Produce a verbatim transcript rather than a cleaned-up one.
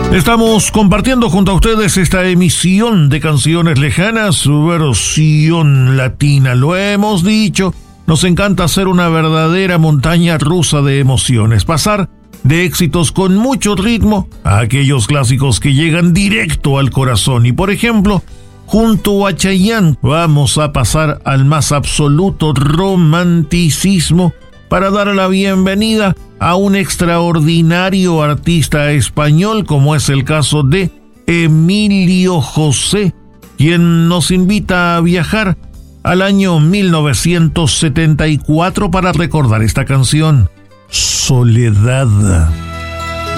Estamos compartiendo junto a ustedes esta emisión de Canciones Lejanas, su versión latina. Lo hemos dicho, nos encanta hacer una verdadera montaña rusa de emociones, pasar de éxitos con mucho ritmo a aquellos clásicos que llegan directo al corazón. Y por ejemplo, junto a Chayanne vamos a pasar al más absoluto romanticismo para dar la bienvenida a un extraordinario artista español como es el caso de Emilio José, quien nos invita a viajar al año mil novecientos setenta y cuatro para recordar esta canción, Soledad.